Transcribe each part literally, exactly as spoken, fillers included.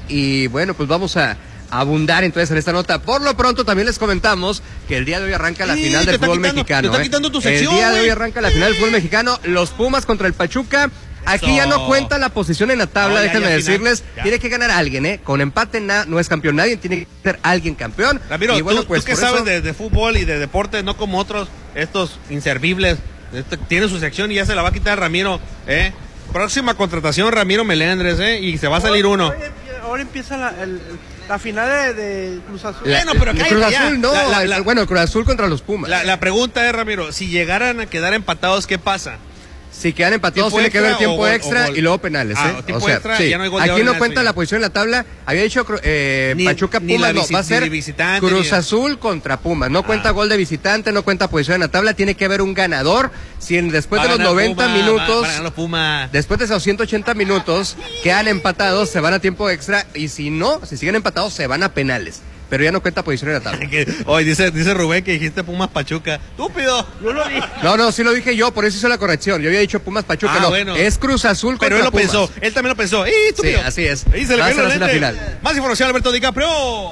y bueno, pues vamos a abundar entonces en esta nota. Por lo pronto también les comentamos que el día de hoy arranca la Sí, final del fútbol quitando, mexicano. te está ¿eh? quitando tu sección, el día de hoy wey. arranca la final del fútbol mexicano, los Pumas contra el Pachuca. Aquí Eso. ya no cuenta la posición en la tabla, No, ya, déjenme ya, decirles, final, ya. tiene que ganar alguien, ¿eh? Con empate na, no es campeón nadie, tiene que ser alguien campeón. Ramiro, y bueno, tú, pues tú que por sabes eso- de, de fútbol y de deporte, no como otros, estos inservibles, este, tiene su sección y ya se la va a quitar Ramiro, ¿eh? Próxima contratación, Ramiro Melendres, ¿eh? Y se va a salir uno. Hoy, hoy, ahora empieza la, el, la final de, de Cruz Azul. La- Bueno, pero el cállate Cruz ya. Azul no, La- la- el- la- bueno, el Cruz Azul contra los Pumas. La, la pregunta es, Ramiro, si llegaran a quedar empatados, ¿qué pasa? Si quedan empatados ¿Tiempo tiene que haber extra tiempo o gol- extra o gol? y luego penales, Ah, ¿eh? tiempo o sea, extra, sí. ya no hay gol de Aquí oro no ni cuenta nada, la sí. posición en la tabla. Había dicho eh, Ni- Pachuca ni Pumas, la no, visi- va a ser ni visitante, Cruz ni- Azul contra Pumas. No cuenta Ah. gol de visitante, no cuenta posición en la tabla. Tiene que haber un ganador. Si en- después Va de a los ganar noventa Puma, minutos, va- va a ganar los Pumas. después de esos ciento ochenta minutos, quedan empatados, se van a tiempo extra. Y si no, si siguen empatados, se van a penales. Pero ya no cuenta posición en la tabla. Que- Hoy dice, dice Rubén que dijiste Pumas Pachuca. ¡Estúpido! Yo lo dije. No, no, sí lo dije yo, por eso hice la corrección. Yo había dicho Pumas Pachuca, Ah, no. bueno. Es Cruz Azul contra Pero él lo Pumas. pensó, él también lo pensó. ¡Y estúpido! Sí, así es. Y se le Va a cayó ser el así la lente. final. Más información, Alberto DiCaprio.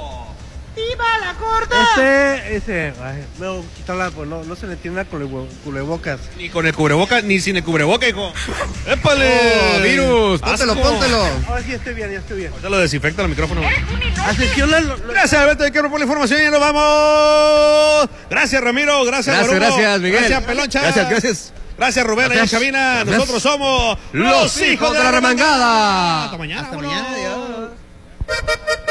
Este, ese, ay, no, quítala, pues no, no se le entiende a cule- culebocas. Ni con el cubreboca, ni sin el cubreboca, hijo. ¡Épale! Oh, virus, póntelo, Asco. póntelo. Ahora sí estoy bien, ya estoy bien. Ahorita lo desinfecta el micrófono. Asesiona lo- lo- Gracias, Alberto DiCaprio, por la información. Ya nos vamos. Gracias, Ramiro. Gracias, Gracias, Guarumo. gracias, Miguel. Gracias, Peloncha. Gracias, gracias. Gracias, Rubén, allá en Gracias. cabina. Gracias. Nosotros somos Los hijos de la remangada. Hasta mañana. Hasta vámonos. mañana, adiós.